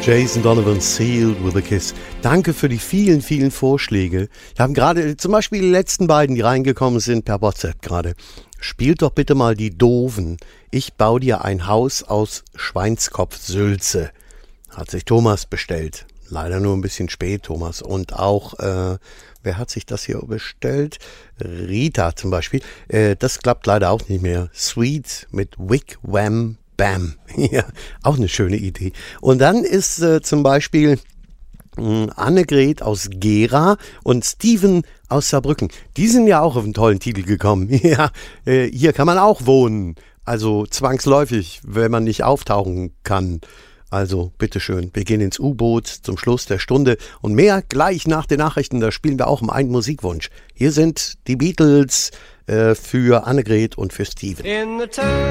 Jason Donovan, Sealed with a Kiss. Danke für die vielen, vielen Vorschläge. Wir haben gerade zum Beispiel die letzten beiden, die reingekommen sind per WhatsApp gerade. Spielt doch bitte mal die Doofen. Ich baue dir ein Haus aus Schweinskopfsülze. Hat sich Thomas bestellt. Leider nur ein bisschen spät, Thomas. Und auch, wer hat sich das hier bestellt? Rita zum Beispiel. Das klappt leider auch nicht mehr. Sweet mit Wick Wham Bam. Ja, auch eine schöne Idee. Und dann ist zum Beispiel Annegret aus Gera und Steven aus Saarbrücken. Die sind ja auch auf einen tollen Titel gekommen. Ja, hier kann man auch wohnen. Also zwangsläufig, wenn man nicht auftauchen kann. Also bitteschön, wir gehen ins U-Boot zum Schluss der Stunde und mehr gleich nach den Nachrichten. Da spielen wir auch um einen Musikwunsch. Hier sind die Beatles für Annegret und für Steven.